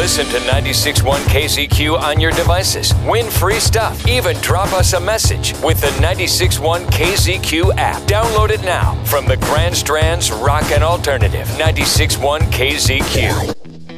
Listen to 96.1 KZQ on your devices. Win free stuff. Even drop us a message with the 96.1 KZQ app. Download it now from the Grand Strand's Rock and Alternative. 96.1 KZQ.